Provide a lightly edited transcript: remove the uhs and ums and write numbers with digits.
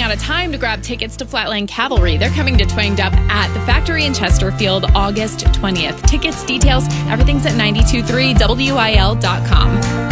out of time to grab tickets to Flatland Cavalry. They're coming to Twanged Up at the Factory in Chesterfield August 20th. Tickets, details, everything's at 923wil.com.